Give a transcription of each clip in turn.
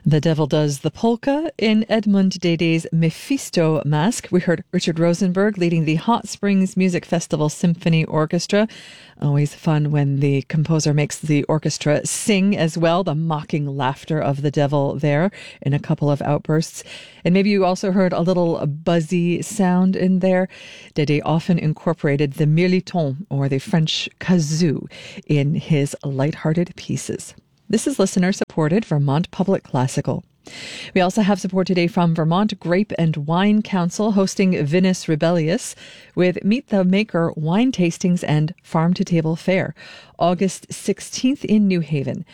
The Devil Does the Polka in Edmund Dedé's Mephisto Masque. We heard Richard Rosenberg leading the Hot Springs Music Festival Symphony Orchestra. Always fun when the composer makes the orchestra sing as well, the mocking laughter of the devil there in a couple of outbursts. And maybe you also heard a little buzzy sound in there. Dedé often incorporated the mirliton, or the French kazoo, in his lighthearted pieces. This is listener-supported Vermont Public Classical. We also have support today from Vermont Grape and Wine Council hosting Vinous Rebellious with Meet the Maker wine tastings and farm-to-table fare, August 16th in New Haven.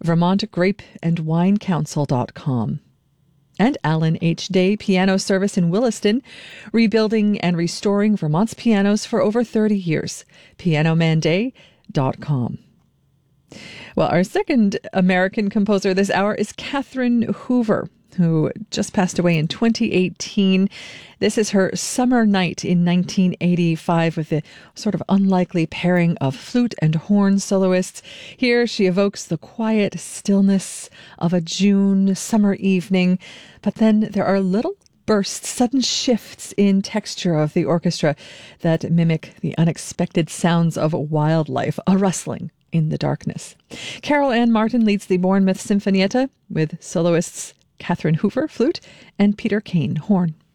VermontGrapeandWineCouncil.com. And Alan H. Day Piano Service in Williston, rebuilding and restoring Vermont's pianos for over 30 years. PianoManDay.com. Well, our second American composer this hour is Catherine Hoover, who just passed away in 2018. This is her Summer Night in 1985 with a sort of unlikely pairing of flute and horn soloists. Here she evokes the quiet stillness of a June summer evening, but then there are little bursts, sudden shifts in texture of the orchestra that mimic the unexpected sounds of wildlife, a rustling in the darkness. Carol Ann Martin leads the Bournemouth Sinfonietta with soloists Catherine Hoover, flute, and Peter Kane, horn.